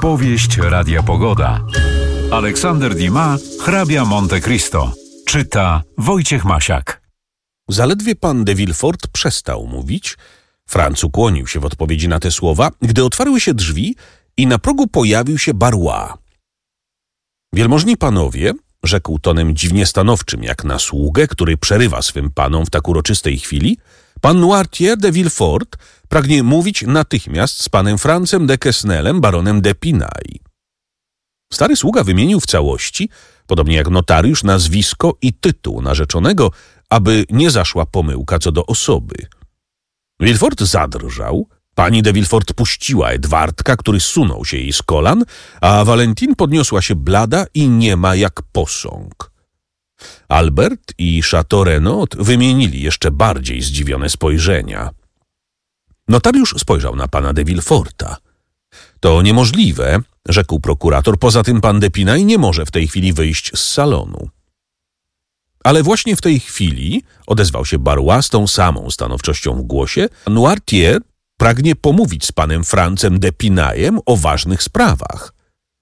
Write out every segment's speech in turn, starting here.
Powieść Radia Pogoda. Aleksander Dumas, hrabia Monte Cristo. Czyta Wojciech Masiak. Zaledwie pan de Villefort przestał mówić, Franz ukłonił się w odpowiedzi na te słowa, gdy otwarły się drzwi i na progu pojawił się Barrois. Wielmożni panowie, rzekł tonem dziwnie stanowczym jak na sługę, który przerywa swym panom w tak uroczystej chwili, pan Noirtier de Villefort pragnie mówić natychmiast z panem Francem de Quesnelem, baronem d'Épinay. Stary sługa wymienił w całości, podobnie jak notariusz, nazwisko i tytuł narzeczonego, aby nie zaszła pomyłka co do osoby. Villefort zadrżał, pani de Villefort puściła Edwardka, który zsunął się jej z kolan, a Valentine podniosła się blada i niema jak posąg. Albert i Château Renaud wymienili jeszcze bardziej zdziwione spojrzenia. Notariusz spojrzał na pana de Villeforta. To niemożliwe, rzekł prokurator, poza tym pan d'Épinay nie może w tej chwili wyjść z salonu. Ale właśnie w tej chwili, odezwał się Barrois z tą samą stanowczością w głosie, Noirtier pragnie pomówić z panem Francem d'Épinayem o ważnych sprawach.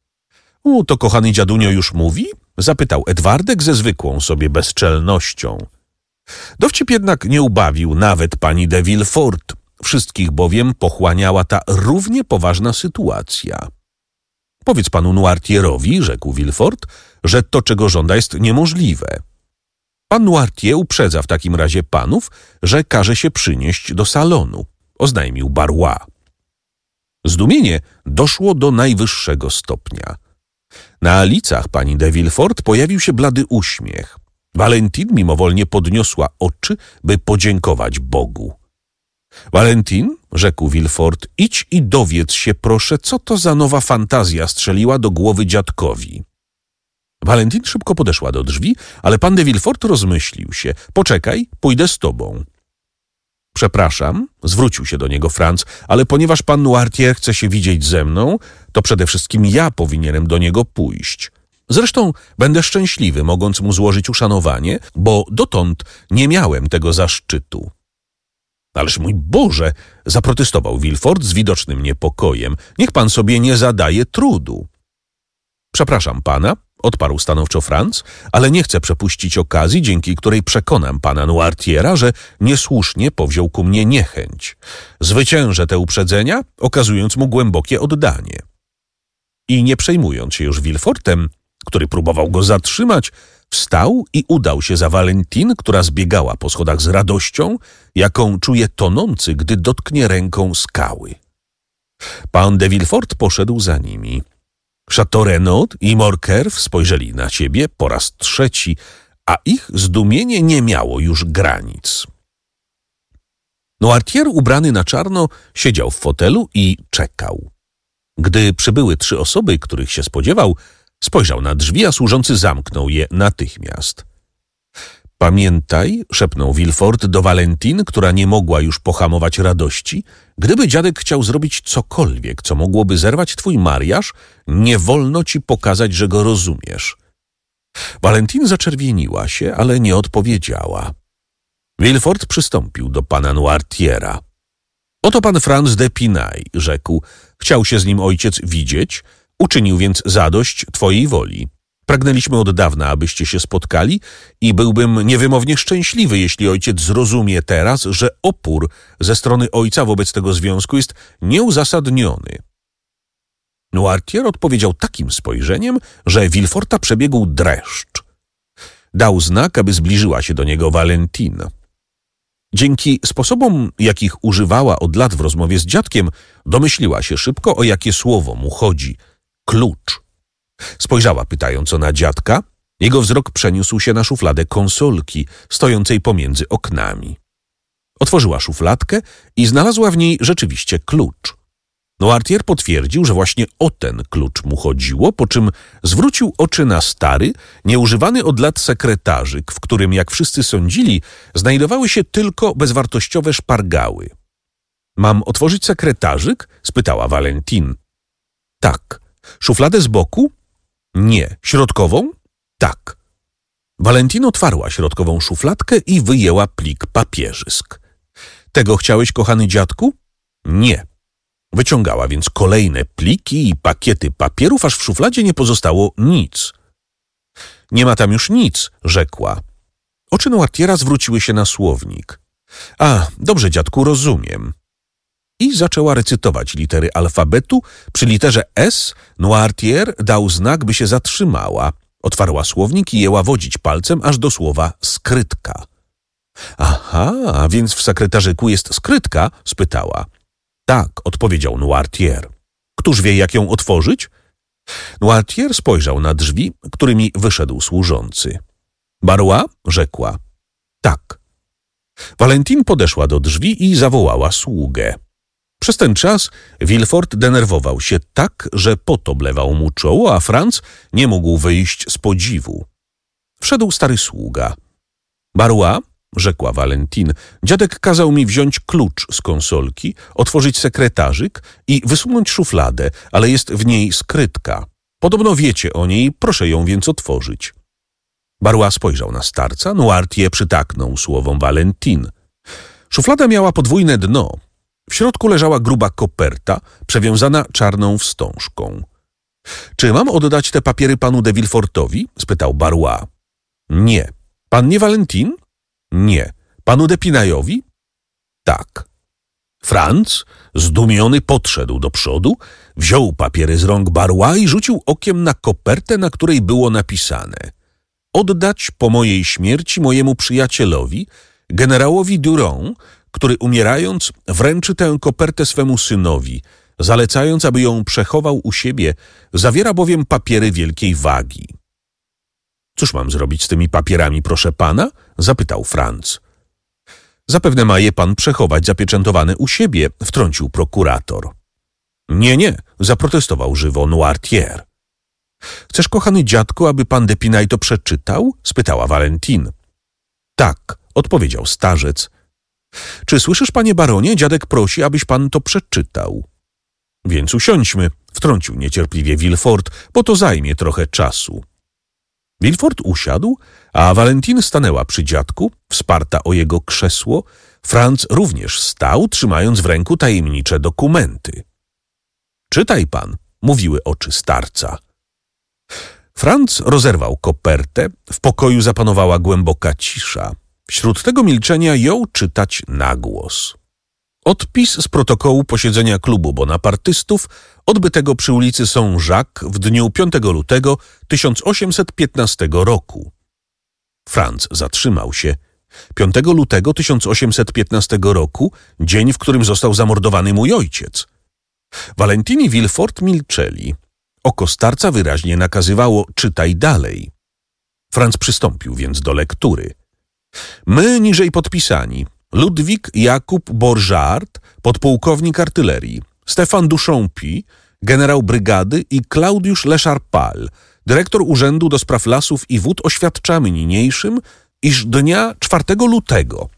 To kochany dziadunio już mówi? Zapytał Edwardek ze zwykłą sobie bezczelnością. Dowcip jednak nie ubawił nawet pani de Villefort, wszystkich bowiem pochłaniała ta równie poważna sytuacja. Powiedz panu Noirtierowi, rzekł Villefort, że to, czego żąda, jest niemożliwe. Pan Noirtier uprzedza w takim razie panów, że każe się przynieść do salonu, oznajmił Barrois. Zdumienie doszło do najwyższego stopnia. Na licach pani de Villefort pojawił się blady uśmiech. Valentine mimowolnie podniosła oczy, by podziękować Bogu. Valentine, rzekł Villefort, idź i dowiedz się, proszę, co to za nowa fantazja strzeliła do głowy dziadkowi. Valentine szybko podeszła do drzwi, ale pan de Villefort rozmyślił się. Poczekaj, pójdę z tobą. Przepraszam, zwrócił się do niego Franz, ale ponieważ pan Noirtier chce się widzieć ze mną, to przede wszystkim ja powinienem do niego pójść. Zresztą będę szczęśliwy, mogąc mu złożyć uszanowanie, bo dotąd nie miałem tego zaszczytu. Ależ mój Boże, zaprotestował Villefort z widocznym niepokojem. Niech pan sobie nie zadaje trudu. Przepraszam pana, odparł stanowczo Franz, ale nie chcę przepuścić okazji, dzięki której przekonam pana Noirtiera, że niesłusznie powziął ku mnie niechęć. Zwyciężę te uprzedzenia, okazując mu głębokie oddanie. I nie przejmując się już Villefortem, który próbował go zatrzymać, wstał i udał się za Valentine, która zbiegała po schodach z radością, jaką czuje tonący, gdy dotknie ręką skały. Pan de Villefort poszedł za nimi. Château Renaud i Morcerf spojrzeli na siebie po raz trzeci, a ich zdumienie nie miało już granic. Noirtier, ubrany na czarno, siedział w fotelu i czekał. Gdy przybyły 3 osoby, których się spodziewał, spojrzał na drzwi, a służący zamknął je natychmiast. Pamiętaj, szepnął Villefort do Valentine, która nie mogła już pohamować radości, gdyby dziadek chciał zrobić cokolwiek, co mogłoby zerwać twój mariaż, nie wolno ci pokazać, że go rozumiesz. Valentine zaczerwieniła się, ale nie odpowiedziała. Villefort przystąpił do pana Noirtiera. Oto pan Franz d'Épinay, rzekł. Chciał się z nim ojciec widzieć, uczynił więc zadość twojej woli. Pragnęliśmy od dawna, abyście się spotkali i byłbym niewymownie szczęśliwy, jeśli ojciec zrozumie teraz, że opór ze strony ojca wobec tego związku jest nieuzasadniony. Noirtier odpowiedział takim spojrzeniem, że Villeforta przebiegł dreszcz. Dał znak, aby zbliżyła się do niego Valentine. Dzięki sposobom, jakich używała od lat w rozmowie z dziadkiem, domyśliła się szybko, o jakie słowo mu chodzi. Klucz. Spojrzała pytająco na dziadka. Jego wzrok przeniósł się na szufladę konsolki, stojącej pomiędzy oknami. Otworzyła szufladkę i znalazła w niej rzeczywiście klucz. Noirtier potwierdził, że właśnie o ten klucz mu chodziło, po czym zwrócił oczy na stary, nieużywany od lat sekretarzyk, w którym, jak wszyscy sądzili, znajdowały się tylko bezwartościowe szpargały. Mam otworzyć sekretarzyk? Spytała Valentine. Tak. Szufladę z boku? Nie. Środkową? Tak. Valentine otwarła środkową szufladkę i wyjęła plik papierzysk. Tego chciałeś, kochany dziadku? Nie. Wyciągała więc kolejne pliki i pakiety papierów, aż w szufladzie nie pozostało nic. Nie ma tam już nic, rzekła. Oczy Noirtiera zwróciły się na słownik. A, dobrze, dziadku, rozumiem. I zaczęła recytować litery alfabetu. Przy literze S Noirtier dał znak, by się zatrzymała. Otwarła słownik i jęła wodzić palcem aż do słowa skrytka. Aha, a więc w sekretarzyku jest skrytka? Spytała. Tak, odpowiedział Noirtier. Któż wie, jak ją otworzyć? Noirtier spojrzał na drzwi, którymi wyszedł służący. Barrois? Rzekła. Tak. Valentine podeszła do drzwi i zawołała sługę. Przez ten czas Villefort denerwował się tak, że pot oblewał mu czoło, a Franz nie mógł wyjść z podziwu. Wszedł stary sługa. Barrois, rzekła Valentine, dziadek kazał mi wziąć klucz z konsolki, otworzyć sekretarzyk i wysunąć szufladę, ale jest w niej skrytka. Podobno wiecie o niej, proszę ją więc otworzyć. Barrois spojrzał na starca, Noirtier przytaknął słowom Valentine. Szuflada miała podwójne dno. W środku leżała gruba koperta, przewiązana czarną wstążką. Czy mam oddać te papiery panu de Villefortowi? Spytał Barrois. Nie. Pannie Valentine? Nie. Panu de Pinaillowi? Tak. Franz, zdumiony, podszedł do przodu, wziął papiery z rąk Barrois i rzucił okiem na kopertę, na której było napisane: oddać po mojej śmierci mojemu przyjacielowi, generałowi Durand, który umierając wręczy tę kopertę swemu synowi, zalecając, aby ją przechował u siebie, zawiera bowiem papiery wielkiej wagi. Cóż mam zrobić z tymi papierami, proszę pana? Zapytał Franz. Zapewne ma je pan przechować zapieczętowane u siebie, wtrącił prokurator. Nie, zaprotestował żywo Noirtier. Chcesz, kochany dziadku, aby pan d'Épinay to przeczytał? Spytała Valentine. Tak, odpowiedział starzec. Czy słyszysz, panie baronie, dziadek prosi, abyś pan to przeczytał. Więc usiądźmy, wtrącił niecierpliwie Villefort, bo to zajmie trochę czasu. Villefort usiadł, a Valentine stanęła przy dziadku, wsparta o jego krzesło. Franz również stał, trzymając w ręku tajemnicze dokumenty. Czytaj pan, mówiły oczy starca. Franz rozerwał kopertę, w pokoju zapanowała głęboka cisza. Wśród tego milczenia jął czytać na głos. Odpis z protokołu posiedzenia klubu bonapartystów odbytego przy ulicy Saint-Jacques w dniu 5 lutego 1815 roku. Franz zatrzymał się. 5 lutego 1815 roku, dzień, w którym został zamordowany mój ojciec. Valentine i Villefort milczeli. Oko starca wyraźnie nakazywało: czytaj dalej. Franz przystąpił więc do lektury. My niżej podpisani: Ludwik Jakub Borżart, podpułkownik artylerii, Stefan Duchampy, generał brygady i Klaudiusz Lecharpal, dyrektor Urzędu do Spraw Lasów i Wód, oświadczamy niniejszym, iż dnia 4 lutego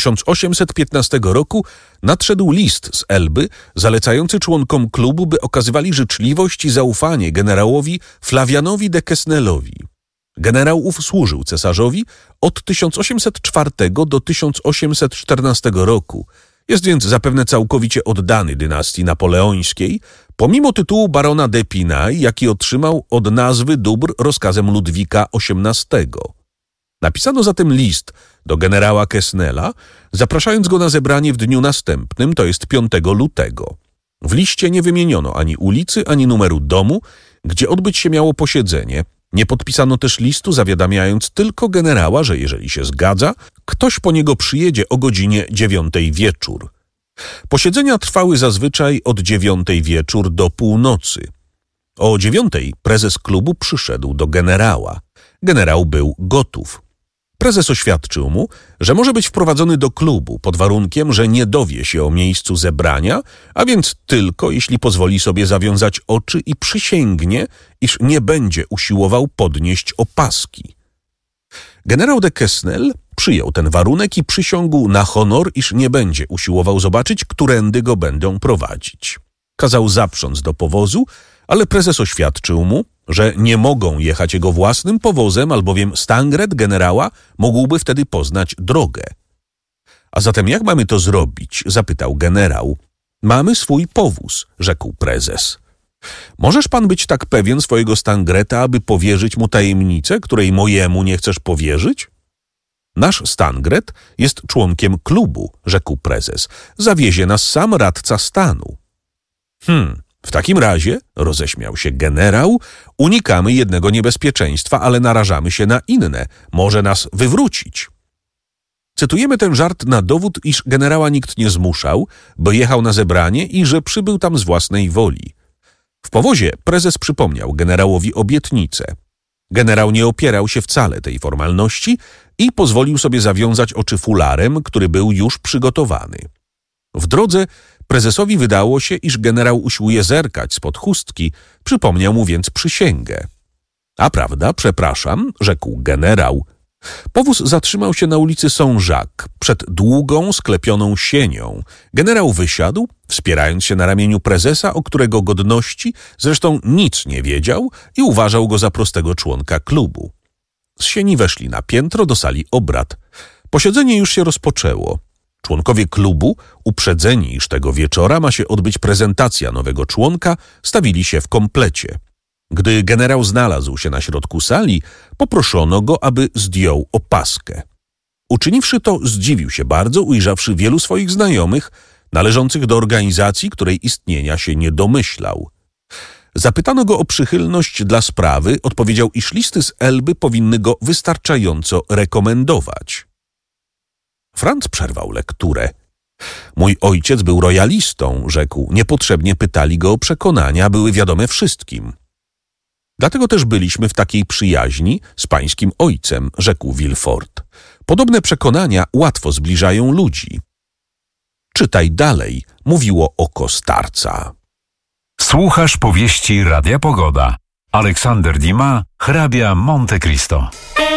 1815 roku nadszedł list z Elby zalecający członkom klubu, by okazywali życzliwość i zaufanie generałowi Flavianowi de Quesnelowi. Generał ów służył cesarzowi od 1804 do 1814 roku. Jest więc zapewne całkowicie oddany dynastii napoleońskiej, pomimo tytułu barona d'Épinay, jaki otrzymał od nazwy dóbr rozkazem Ludwika XVIII. Napisano zatem list do generała Quesnela, zapraszając go na zebranie w dniu następnym, to jest 5 lutego. W liście nie wymieniono ani ulicy, ani numeru domu, gdzie odbyć się miało posiedzenie. Nie podpisano też listu, zawiadamiając tylko generała, że jeżeli się zgadza, ktoś po niego przyjedzie o godzinie 9 wieczór. Posiedzenia trwały zazwyczaj od 9 wieczór do północy. O 9 prezes klubu przyszedł do generała. Generał był gotów. Prezes oświadczył mu, że może być wprowadzony do klubu pod warunkiem, że nie dowie się o miejscu zebrania, a więc tylko jeśli pozwoli sobie zawiązać oczy i przysięgnie, iż nie będzie usiłował podnieść opaski. Generał de Quesnel przyjął ten warunek i przysiągł na honor, iż nie będzie usiłował zobaczyć, którędy go będą prowadzić. Kazał zaprząc do powozu, ale prezes oświadczył mu, że nie mogą jechać jego własnym powozem, albowiem stangret generała mógłby wtedy poznać drogę. A zatem jak mamy to zrobić? Zapytał generał. Mamy swój powóz, rzekł prezes. Możesz pan być tak pewien swojego Stangreta, aby powierzyć mu tajemnicę, której mojemu nie chcesz powierzyć? Nasz Stangret jest członkiem klubu, rzekł prezes. Zawiezie nas sam radca stanu. W takim razie, roześmiał się generał, unikamy jednego niebezpieczeństwa, ale narażamy się na inne. Może nas wywrócić. Cytujemy ten żart na dowód, iż generała nikt nie zmuszał, bo jechał na zebranie i że przybył tam z własnej woli. W powozie prezes przypomniał generałowi obietnicę. Generał nie opierał się wcale tej formalności i pozwolił sobie zawiązać oczy fularem, który był już przygotowany. W drodze prezesowi wydało się, iż generał usiłuje zerkać spod chustki, przypomniał mu więc przysięgę. A prawda, przepraszam, rzekł generał. Powóz zatrzymał się na ulicy Saint-Jacques, przed długą, sklepioną sienią. Generał wysiadł, wspierając się na ramieniu prezesa, o którego godności zresztą nic nie wiedział i uważał go za prostego członka klubu. Z sieni weszli na piętro do sali obrad. Posiedzenie już się rozpoczęło. Członkowie klubu, uprzedzeni, iż tego wieczora ma się odbyć prezentacja nowego członka, stawili się w komplecie. Gdy generał znalazł się na środku sali, poproszono go, aby zdjął opaskę. Uczyniwszy to, zdziwił się bardzo, ujrzawszy wielu swoich znajomych, należących do organizacji, której istnienia się nie domyślał. Zapytano go o przychylność dla sprawy, odpowiedział, iż listy z Elby powinny go wystarczająco rekomendować. Franc przerwał lekturę. Mój ojciec był royalistą, rzekł. Niepotrzebnie pytali go o przekonania, były wiadome wszystkim. Dlatego też byliśmy w takiej przyjaźni z pańskim ojcem, rzekł Villefort. Podobne przekonania łatwo zbliżają ludzi. Czytaj dalej, mówiło oko starca. Słuchasz powieści Radia Pogoda. Aleksander Dumas, hrabia Monte Cristo.